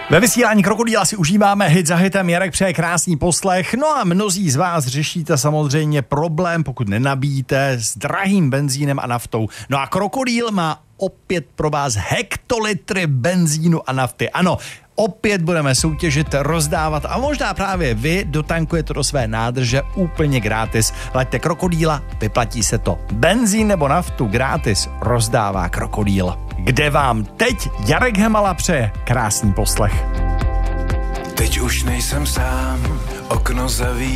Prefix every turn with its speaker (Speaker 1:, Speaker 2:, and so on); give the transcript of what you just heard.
Speaker 1: Ve vysílání Krokodýla si užíváme hit za hitem, Jarek přeje krásný poslech. No a mnozí z vás řešíte samozřejmě problém, pokud nenabíjíte, s drahým benzínem a naftou. No a Krokodýl má opět pro vás hektolitry benzínu a nafty. Ano, opět budeme soutěžit, rozdávat a možná právě vy dotankujete do své nádrže úplně gratis. Laďte Krokodýla, vyplatí se to. Benzín nebo naftu gratis rozdává Krokodýl. Kde vám teď Jarek Hemala přeje krásný poslech.
Speaker 2: Teď už nejsem sám, okno zavíjí.